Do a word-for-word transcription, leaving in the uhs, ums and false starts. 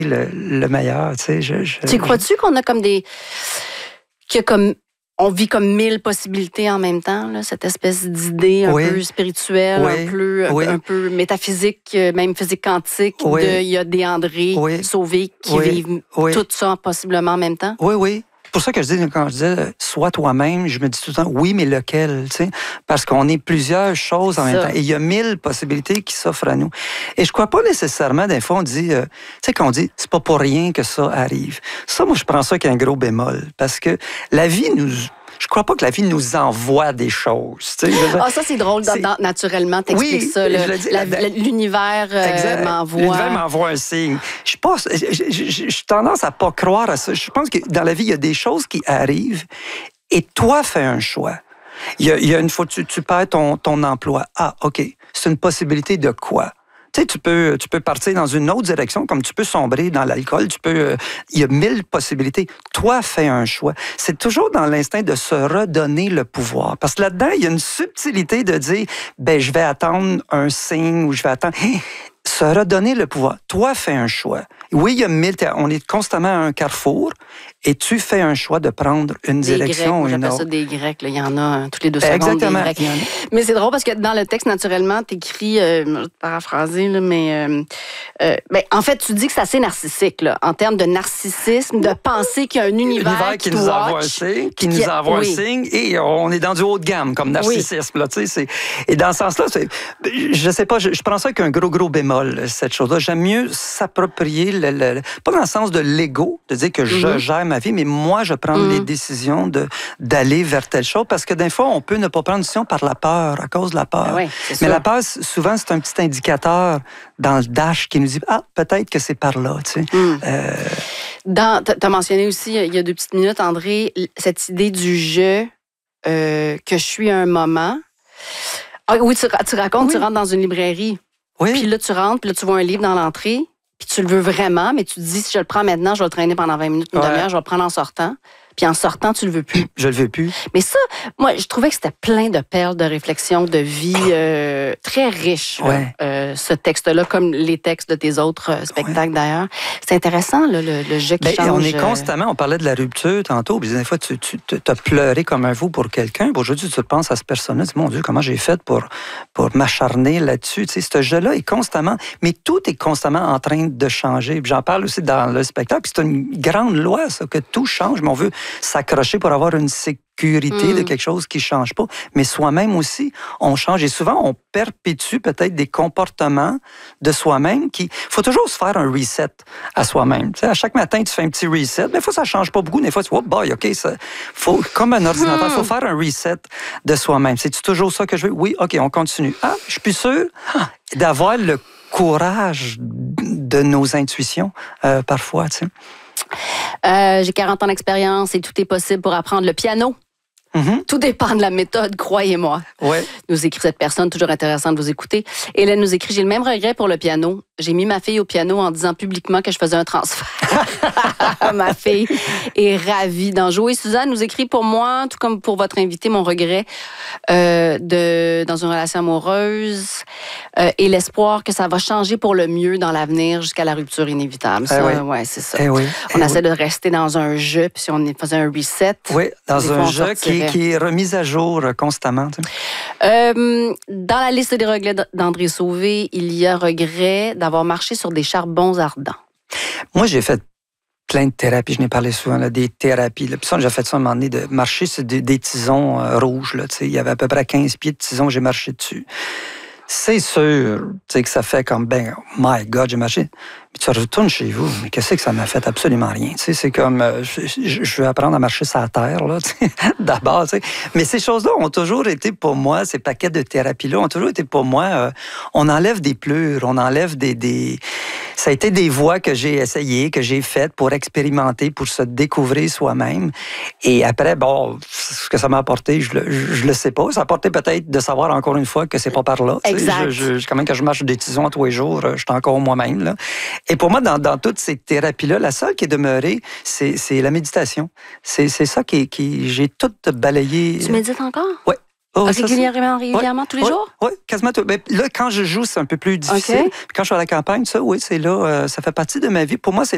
le, le meilleur. Tu sais, je, je, tu crois-tu qu'on a comme des... que comme... on vit comme mille possibilités en même temps, là, cette espèce d'idée un oui. peu spirituelle, oui. un, peu, oui. un peu métaphysique, même physique quantique, oui. de il y a des André oui. sauvés qui oui. vivent oui. tout ça possiblement en même temps? Oui, oui. C'est pour ça que je dis, quand je disais « sois toi-même », je me dis tout le temps « oui, mais lequel ?» tu sais, parce qu'on est plusieurs choses en ça. même temps. Et il y a mille possibilités qui s'offrent à nous. Et je crois pas nécessairement, des fois, on dit, euh, tu sais, qu'on dit « c'est pas pour rien que ça arrive ». Ça, moi, je prends ça qu'un gros bémol. Parce que la vie nous... Je crois pas que la vie nous envoie des choses. Tu sais, ah, ça, c'est drôle. C'est... Dans, naturellement, t'expliques oui, ça. Là. Je le dis, la, la, l'univers euh, m'envoie... L'univers m'envoie un signe. Je pense, j'ai tendance à pas croire à ça. Je pense que dans la vie, il y a des choses qui arrivent et toi, fais un choix. Il y a, il y a une fois, tu, tu perds ton, ton emploi. Ah, OK. C'est une possibilité de quoi? Tu sais, tu peux, tu peux partir dans une autre direction, comme tu peux sombrer dans l'alcool, tu peux, euh, il y a mille possibilités. Toi, fais un choix. C'est toujours dans l'instinct de se redonner le pouvoir. Parce que là-dedans, il y a une subtilité de dire, ben, je vais attendre un signe ou je vais attendre... Se redonner le pouvoir. Toi, fais un choix. Oui, il y a mille... On est constamment à un carrefour et tu fais un chois de prendre une des direction Grecs, ou une autre. Ça des Grecs. Là. Il y en a hein, toutes les deux secondes. Exactement. Des Grecs. Mais c'est drôle parce que dans le texte, naturellement, tu écris, euh, je vais te paraphraser, là, mais euh, euh, ben, en fait, tu dis que c'est assez narcissique, là, en termes de narcissisme, de penser qu'il y a un univers, univers qui, qui nous envoie un signe, qui, qui nous envoie oui. un signe, et on est dans du haut de gamme comme narcissisme. Oui. Là, tu sais, et dans ce sens-là, je sais pas, je, je prends ça qu'un gros, gros bémol, cette chose-là. J'aime mieux s'approprier, le, le, pas dans le sens de l'ego, de dire que je mm-hmm. gère ma vie, mais moi, je prends mm-hmm. les décisions de, d'aller vers telle chose, parce que des fois, on peut ne pas prendre une décision par la peur, à cause de la peur. Oui, mais sûr. la peur, souvent, c'est un petit indicateur dans le dash qui nous dit « Ah, peut-être que c'est par là. » Tu sais. Mm. Euh... Tu as mentionné aussi, il y a deux petites minutes, André, cette idée du « je euh, », que je suis à un moment. Ah, oui, tu, tu racontes, oui. tu rentres dans une librairie. Oui. Puis là, tu rentres, puis là, tu vois un livre dans l'entrée, puis tu le veux vraiment, mais tu te dis, si je le prends maintenant, je vais le traîner pendant vingt minutes, une ouais. demi-heure, je vais le prendre en sortant. Puis en sortant, tu le veux plus. Je le veux plus. Mais ça, moi, je trouvais que c'était plein de perles de réflexion, de vie euh, très riche, ouais. euh, ce texte-là, comme les textes de tes autres euh, spectacles ouais. d'ailleurs. C'est intéressant, là, le, le jeu qui ben, change. On est constamment, on parlait de la rupture tantôt, puis des fois, tu, tu as pleuré comme un fou pour quelqu'un. Aujourd'hui, tu penses à cette personne-là, tu dis, mon Dieu, comment j'ai fait pour, pour m'acharner là-dessus. Tu sais, ce jeu-là est constamment, mais tout est constamment en train de changer. Puis j'en parle aussi dans le spectacle, puis c'est une grande loi, ça, que tout change, mais on veut s'accrocher pour avoir une sécurité mmh. de quelque chose qui ne change pas. Mais soi-même aussi, on change. Et souvent, on perpétue peut-être des comportements de soi-même qui... Il faut toujours se faire un reset à soi-même. Tu sais, à chaque matin, tu fais un petit reset. Des fois, ça ne change pas beaucoup. Des fois, tu dis, oh boy, OK, ça... faut, comme un ordinateur, il mmh. faut faire un reset de soi-même. C'est-tu toujours ça que je veux? Oui, OK, on continue. Ah, je suis plus sûr ah, d'avoir le courage de nos intuitions euh, parfois, tu sais. Euh, j'ai quarante ans d'expérience et tout est possible pour apprendre le piano. Mm-hmm. Tout dépend de la méthode, croyez-moi. Ouais. Nous écrit cette personne, toujours intéressant de vous écouter. Hélène nous écrit, j'ai le même regret pour le piano. J'ai mis ma fille au piano en disant publiquement que je faisais un transfert. Ma fille est ravie d'en jouer. Suzanne nous écrit, pour moi, tout comme pour votre invité, mon regret euh, de, dans une relation amoureuse euh, et l'espoir que ça va changer pour le mieux dans l'avenir jusqu'à la rupture inévitable. Ça, eh oui. ouais, c'est ça. Eh oui. On eh essaie oui. de rester dans un jeu, puis si on faisait un reset... Oui, dans un jeu qui, qui est remis à jour constamment. Tu sais. euh, dans la liste des regrets d'André Sauvé, il y a regret d'avoir marché sur des charbons ardents. Moi, j'ai fait plein de thérapies. Je n'ai parlé souvent là, des thérapies. Là. Puis ça, j'ai fait ça à un moment donné, de marcher sur des, des tisons euh, rouges. Là, tu sais. Il y avait à peu près quinze pieds de tisons, j'ai marché dessus. C'est sûr tu sais, que ça fait comme, ben, my God, j'ai marché. Mais tu retournes chez vous, mais qu'est-ce que ça m'a fait? Absolument rien. Tu sais, c'est comme, euh, je, je veux apprendre à marcher sur la terre, là, tu sais, d'abord. Tu sais. Mais ces choses-là ont toujours été pour moi, ces paquets de thérapie-là ont toujours été pour moi, euh, on enlève des pleurs, on enlève des, des... Ça a été des voies que j'ai essayées, que j'ai faites pour expérimenter, pour se découvrir soi-même. Et après, bon, ce que ça m'a apporté, je le, je, je le sais pas. Ça a apporté peut-être de savoir encore une fois que c'est pas par là. Exact. Je, je, quand même, quand je marche des tisons tous les jours, je suis encore moi-même, là. Et pour moi, dans, dans toutes ces thérapies-là, la seule qui est demeurée, c'est, c'est la méditation. C'est, c'est ça qui, qui j'ai tout balayé. Tu médites encore? Oui. Oh, régulièrement, régulièrement, ouais, tous les ouais, jours? Oui, quasiment tout. Mais là, quand je joue, c'est un peu plus difficile. Okay. Quand je suis à la campagne, ça, oui, c'est là, euh, ça fait partie de ma vie. Pour moi, c'est